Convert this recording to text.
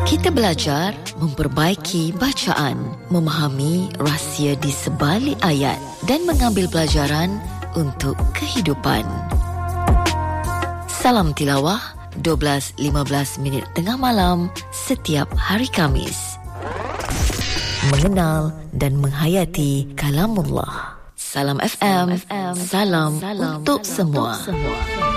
Kita belajar memperbaiki bacaan, memahami rahsia di sebalik ayat dan mengambil pelajaran untuk kehidupan. Salam tilawah 12-15 minit tengah malam setiap hari Khamis. Mengenal dan menghayati kalamullah. Salam FM, salam untuk semua.